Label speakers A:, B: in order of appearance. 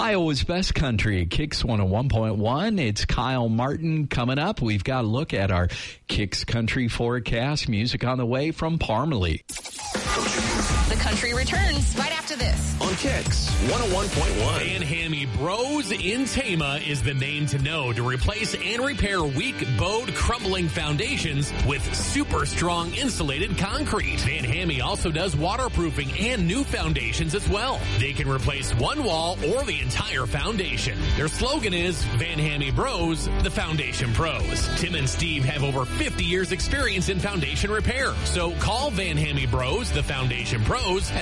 A: Iowa's Best Country, Kicks 101.1. It's Kyle Martin coming up. We've got a look at our Kicks Country forecast. Music on the way from Parmalee.
B: The country returns right after this.
C: On Kicks 101.1.
D: Van Hammy Bros in Tama is the name to know to replace and repair weak, bowed, crumbling foundations with super strong insulated concrete. Van Hammy also does waterproofing and new foundations as well. They can replace one wall or the entire foundation. Their slogan is Van Hammy Bros, the Foundation Pros. Tim and Steve have over 50 years experience in foundation repair. So call Van Hammy Bros, the Foundation Pros,